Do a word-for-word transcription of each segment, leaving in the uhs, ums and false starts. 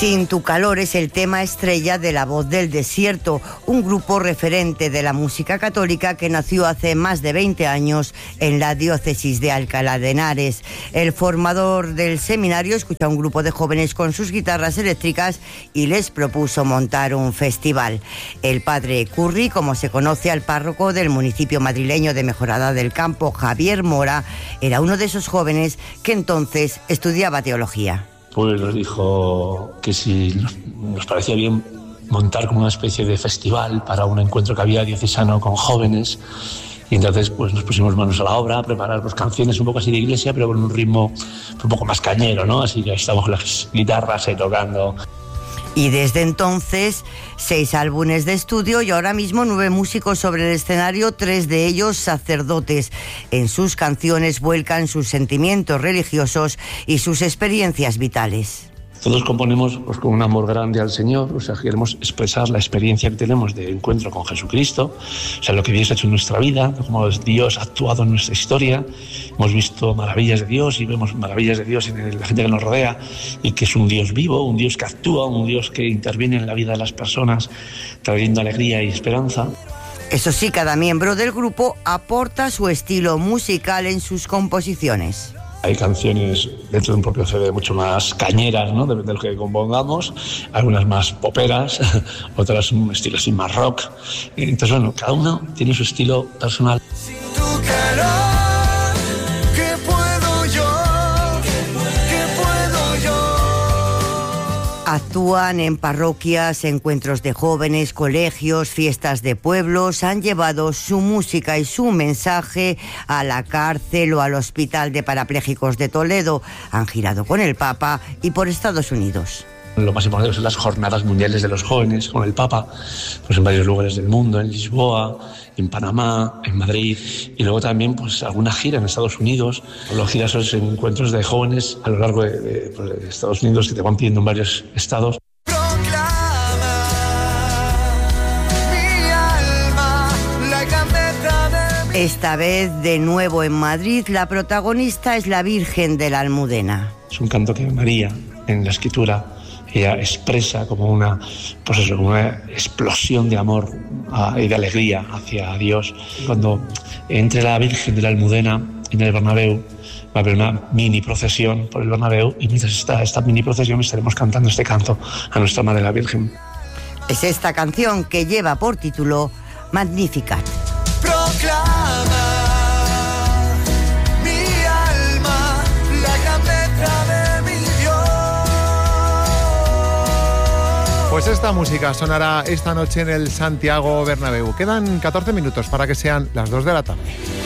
Sin tu calor es el tema estrella de La Voz del Desierto, un grupo referente de la música católica que nació hace más de veinte años en la diócesis de Alcalá de Henares. El formador del seminario escuchó a un grupo de jóvenes con sus guitarras eléctricas y les propuso montar un festival. El padre Curri, como se conoce al párroco del municipio madrileño de Mejorada del Campo, Javier Mora, era uno de esos jóvenes que entonces estudiaba teología. Pues nos dijo que si nos, nos parecía bien montar como una especie de festival para un encuentro que había diocesano con jóvenes. Y entonces pues nos pusimos manos a la obra, a preparar pues, canciones un poco así de iglesia, pero con un ritmo un poco más cañero, ¿no? Así que estábamos con las guitarras ahí tocando. Y desde entonces, seis álbumes de estudio y ahora mismo nueve músicos sobre el escenario, tres de ellos sacerdotes. En sus canciones vuelcan sus sentimientos religiosos y sus experiencias vitales. Todos componemos pues, con un amor grande al Señor, o sea, queremos expresar la experiencia que tenemos de encuentro con Jesucristo, o sea, lo que Dios ha hecho en nuestra vida, cómo Dios ha actuado en nuestra historia. Hemos visto maravillas de Dios y vemos maravillas de Dios en la gente que nos rodea, y que es un Dios vivo, un Dios que actúa, un Dios que interviene en la vida de las personas, trayendo alegría y esperanza. Eso sí, cada miembro del grupo aporta su estilo musical en sus composiciones. Hay canciones dentro de un propio C D mucho más cañeras, ¿no? Depende de lo que compongamos, algunas más poperas, otras un estilo así más rock. Entonces, bueno, cada uno tiene su estilo personal. Sin tu calor, ¿qué puedo yo? ¿Qué puedo yo? Actúan en parroquias, encuentros de jóvenes, colegios, fiestas de pueblos. Han llevado su música y su mensaje a la cárcel o al Hospital de Parapléjicos de Toledo. Han girado con el Papa y por Estados Unidos. Lo más importante son las jornadas mundiales de los jóvenes con el Papa, pues en varios lugares del mundo, en Lisboa, en Panamá, en Madrid, y luego también pues alguna gira en Estados Unidos. Los giras son encuentros de jóvenes a lo largo de, de, de Estados Unidos que te van pidiendo en varios estados. Esta vez de nuevo en Madrid, la protagonista es la Virgen de la Almudena. Es un canto que María en la escritura ella expresa como una, pues eso, como una explosión de amor uh, y de alegría hacia Dios. Cuando entre la Virgen de la Almudena en el Bernabéu, va a haber una mini procesión por el Bernabéu, y mientras está esta mini procesión estaremos cantando este canto a nuestra Madre la Virgen. Es esta canción que lleva por título Magnificat. Proclama mi alma la grandeza de mi Dios. Pues esta música sonará esta noche en el Santiago Bernabéu. Quedan catorce minutos para que sean las dos de la tarde.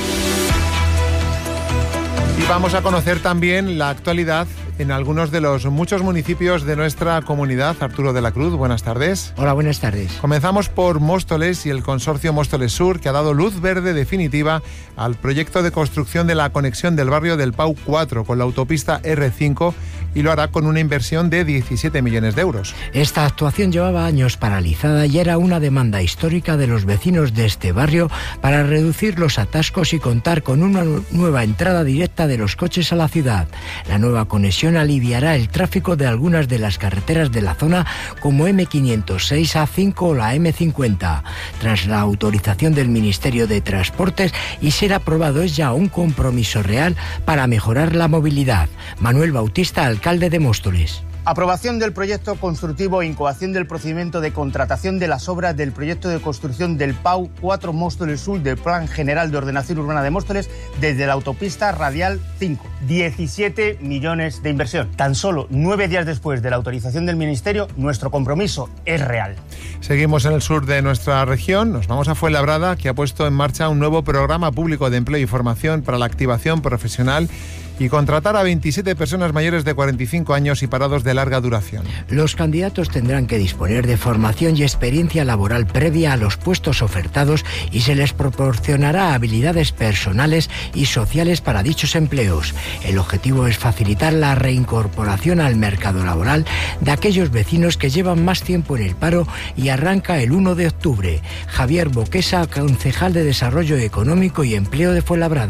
Y vamos a conocer también la actualidad en algunos de los muchos municipios de nuestra comunidad. Arturo de la Cruz, buenas tardes. Hola, buenas tardes. Comenzamos por Móstoles y el consorcio Móstoles Sur, que ha dado luz verde definitiva al proyecto de construcción de la conexión del barrio del Pau cuatro con la autopista erre cinco, y lo hará con una inversión de diecisiete millones de euros. Esta actuación llevaba años paralizada y era una demanda histórica de los vecinos de este barrio para reducir los atascos y contar con una nueva entrada directa de los coches a la ciudad. La nueva conexión aliviará el tráfico de algunas de las carreteras de la zona, como eme quinientos seis, A cinco o la eme cincuenta. Tras la autorización del Ministerio de Transportes y ser aprobado, es ya un compromiso real para mejorar la movilidad. Manuel Bautista, alcalde de Móstoles. Aprobación del proyecto constructivo e incoación del procedimiento de contratación de las obras del proyecto de construcción del Pau cuatro Móstoles Sur del Plan General de Ordenación Urbana de Móstoles desde la autopista radial cinco. diecisiete millones de inversión. Tan solo nueve días después de la autorización del Ministerio, nuestro compromiso es real. Seguimos en el sur de nuestra región. Nos vamos a Fuenlabrada, que ha puesto en marcha un nuevo programa público de empleo y formación para la activación profesional y contratar a veintisiete personas mayores de cuarenta y cinco años y parados de larga duración. Los candidatos tendrán que disponer de formación y experiencia laboral previa a los puestos ofertados y se les proporcionará habilidades personales y sociales para dichos empleos. El objetivo es facilitar la reincorporación al mercado laboral de aquellos vecinos que llevan más tiempo en el paro, y arranca el uno de octubre. Javier Boquesa, concejal de Desarrollo Económico y Empleo de Fuenlabrada.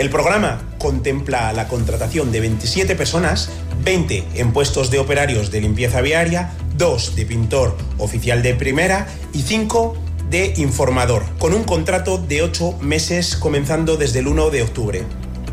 El programa contempla la contratación de veintisiete personas, veinte en puestos de operarios de limpieza viaria, dos de pintor oficial de primera y cinco de informador, con un contrato de ocho meses comenzando desde el uno de octubre.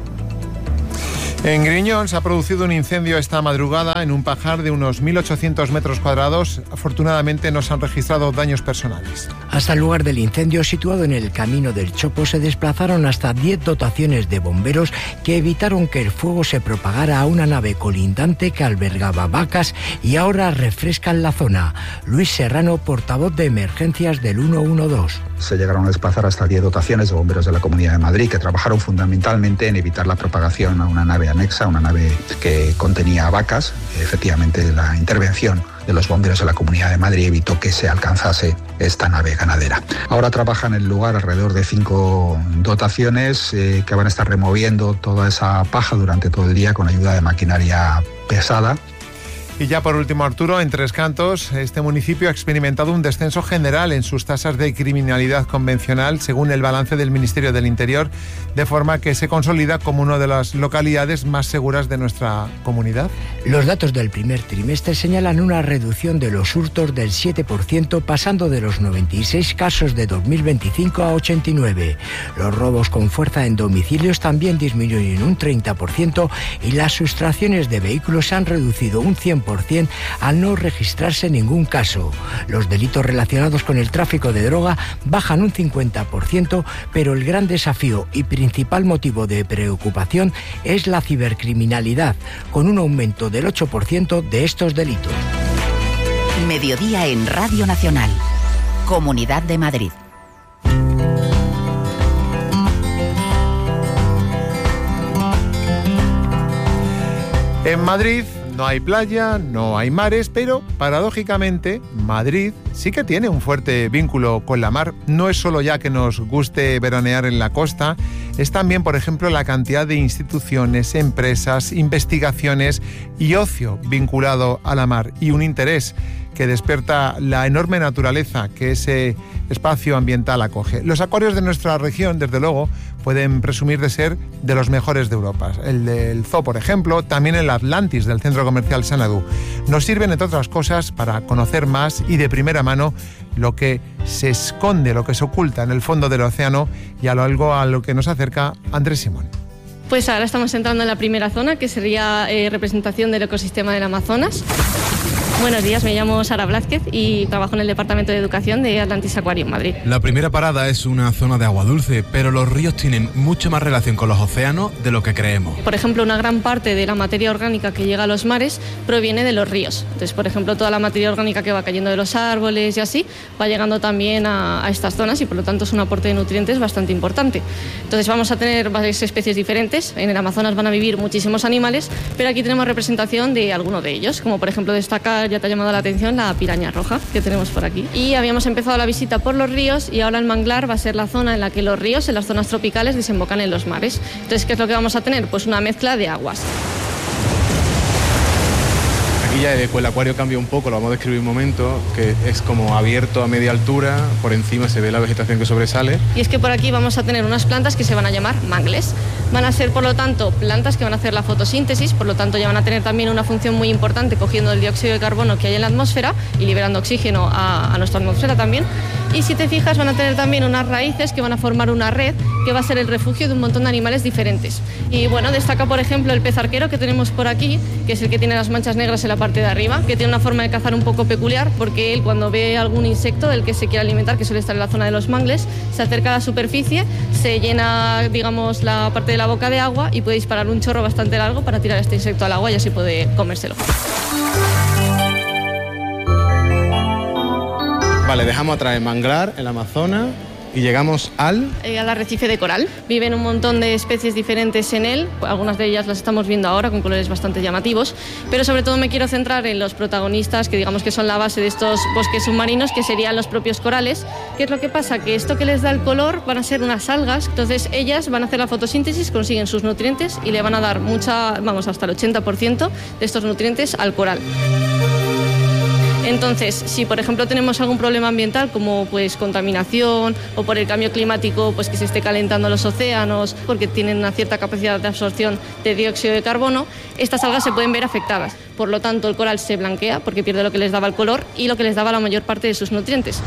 En Griñón se ha producido un incendio esta madrugada en un pajar de unos mil ochocientos metros cuadrados. Afortunadamente no se han registrado daños personales. Hasta el lugar del incendio, situado en el Camino del Chopo, se desplazaron hasta diez dotaciones de bomberos que evitaron que el fuego se propagara a una nave colindante que albergaba vacas y ahora refrescan la zona. Luis Serrano, portavoz de emergencias del ciento doce. Se llegaron a desplazar hasta diez dotaciones de bomberos de la Comunidad de Madrid que trabajaron fundamentalmente en evitar la propagación a una nave anexa, una nave que contenía vacas. Efectivamente, la intervención de los bomberos de la Comunidad de Madrid evitó que se alcanzase esta nave ganadera. Ahora trabajan en el lugar alrededor de cinco dotaciones eh, que van a estar removiendo toda esa paja durante todo el día con ayuda de maquinaria pesada. Y ya por último, Arturo, en Tres Cantos, este municipio ha experimentado un descenso general en sus tasas de criminalidad convencional, según el balance del Ministerio del Interior, de forma que se consolida como una de las localidades más seguras de nuestra comunidad. Los datos del primer trimestre señalan una reducción de los hurtos del siete por ciento, pasando de los noventa y seis casos de dos mil veinticinco a ochenta y nueve. Los robos con fuerza en domicilios también disminuyen un treinta por ciento y las sustracciones de vehículos se han reducido un cien por ciento al no registrarse ningún caso. Los delitos relacionados con el tráfico de droga bajan un cincuenta por ciento, pero el gran desafío y principal motivo de preocupación es la cibercriminalidad, con un aumento del ocho por ciento de estos delitos. Mediodía en Radio Nacional, Comunidad de Madrid. En Madrid no hay playa, no hay mares, pero paradójicamente Madrid sí que tiene un fuerte vínculo con la mar. No es solo ya que nos guste veranear en la costa, es también, por ejemplo, la cantidad de instituciones, empresas, investigaciones y ocio vinculado a la mar y un interés que despierta la enorme naturaleza que ese espacio ambiental acoge. Los acuarios de nuestra región, desde luego, pueden presumir de ser de los mejores de Europa. El del Zoo, por ejemplo, también el Atlantis del Centro Comercial Xanadu. Nos sirven, entre otras cosas, para conocer más y de primera mano lo que se esconde, lo que se oculta en el fondo del océano y algo a lo que nos acerca Andrés Simón. Pues ahora estamos entrando en la primera zona, que sería eh, representación del ecosistema del Amazonas. Buenos días, me llamo Sara Blázquez y trabajo en el Departamento de Educación de Atlantis Aquarium Madrid. La primera parada es una zona de agua dulce, pero los ríos tienen mucho más relación con los océanos de lo que creemos. Por ejemplo, una gran parte de la materia orgánica que llega a los mares proviene de los ríos. Entonces, por ejemplo, toda la materia orgánica que va cayendo de los árboles y así, va llegando también a, a estas zonas y por lo tanto es un aporte de nutrientes bastante importante. Entonces vamos a tener varias especies diferentes. En el Amazonas van a vivir muchísimos animales, pero aquí tenemos representación de alguno de ellos, como por ejemplo destacar, ya te ha llamado la atención, la piraña roja que tenemos por aquí. Y habíamos empezado la visita por los ríos y ahora el manglar va a ser la zona en la que los ríos en las zonas tropicales desembocan en los mares. Entonces, ¿qué es lo que vamos a tener? Pues una mezcla de aguas. Aquí ya pues, el acuario cambia un poco, lo vamos a describir un momento, que es como abierto a media altura, por encima se ve la vegetación que sobresale. Y es que por aquí vamos a tener unas plantas que se van a llamar mangles. Van a ser, por lo tanto, plantas que van a hacer la fotosíntesis, por lo tanto ya van a tener también una función muy importante cogiendo el dióxido de carbono que hay en la atmósfera y liberando oxígeno a, a nuestra atmósfera también. Y si te fijas, van a tener también unas raíces que van a formar una red que va a ser el refugio de un montón de animales diferentes. Y bueno, destaca por ejemplo el pez arquero que tenemos por aquí, que es el que tiene las manchas negras en la parte de arriba, que tiene una forma de cazar un poco peculiar, porque él cuando ve algún insecto del que se quiere alimentar, que suele estar en la zona de los mangles, se acerca a la superficie, se llena, digamos, la parte de la boca de agua y puede disparar un chorro bastante largo para tirar este insecto al agua y así puede comérselo. Vale, dejamos atrás el manglar, el Amazonas y llegamos al... Eh, al arrecife de coral. Viven un montón de especies diferentes en él, algunas de ellas las estamos viendo ahora con colores bastante llamativos, pero sobre todo me quiero centrar en los protagonistas que digamos que son la base de estos bosques submarinos, que serían los propios corales. ¿Qué es lo que pasa? Que esto que les da el color van a ser unas algas, entonces ellas van a hacer la fotosíntesis, consiguen sus nutrientes y le van a dar mucha, vamos, hasta el ochenta por ciento de estos nutrientes al coral. Entonces, si por ejemplo tenemos algún problema ambiental como pues contaminación o por el cambio climático, pues que se esté calentando los océanos porque tienen una cierta capacidad de absorción de dióxido de carbono, estas algas se pueden ver afectadas. Por lo tanto, el coral se blanquea porque pierde lo que les daba el color y lo que les daba la mayor parte de sus nutrientes.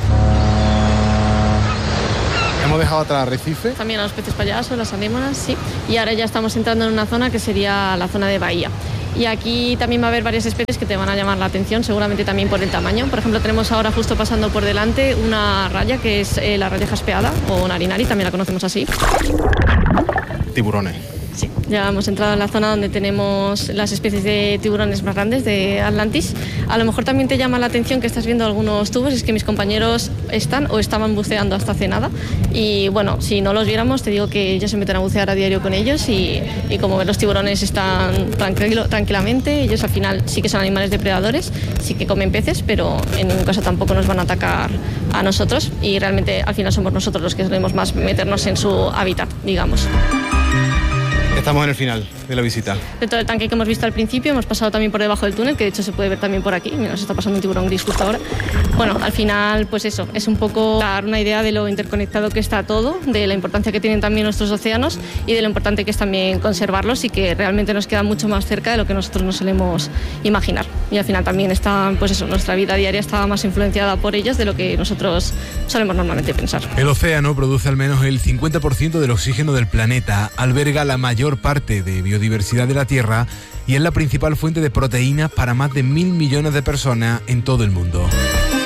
Hemos dejado atrás arrecife. También a los peces payasos, las anémonas, sí. Y ahora ya estamos entrando en una zona que sería la zona de bahía. Y aquí también va a haber varias especies que te van a llamar la atención, seguramente también por el tamaño. Por ejemplo, tenemos ahora justo pasando por delante una raya que es eh, la raya jaspeada o narinari, también la conocemos así. Tiburones. Sí, ya hemos entrado en la zona donde tenemos las especies de tiburones más grandes de Atlantis. A lo mejor también te llama la atención que estás viendo algunos tubos, es que mis compañeros están o estaban buceando hasta hace nada. Y bueno, si no los viéramos, te digo que ellos se meten a bucear a diario con ellos y, y como ves, los tiburones están tranquilo, tranquilamente. Ellos al final sí que son animales depredadores, sí que comen peces, pero en ningún caso tampoco nos van a atacar a nosotros y realmente al final somos nosotros los que solemos más meternos en su hábitat, digamos. Estamos en el final de la visita. Dentro del tanque que hemos visto al principio, hemos pasado también por debajo del túnel, que de hecho se puede ver también por aquí. Mira, nos está pasando un tiburón gris justo ahora. Bueno, al final, pues eso, es un poco dar una idea de lo interconectado que está todo, de la importancia que tienen también nuestros océanos y de lo importante que es también conservarlos y que realmente nos queda mucho más cerca de lo que nosotros nos solemos imaginar. Y al final también está, pues eso, nuestra vida diaria está más influenciada por ellos de lo que nosotros solemos normalmente pensar. El océano produce al menos el cincuenta por ciento del oxígeno del planeta, alberga la mayor parte de biodiversidad de la Tierra y es la principal fuente de proteínas para más de mil millones de personas en todo el mundo.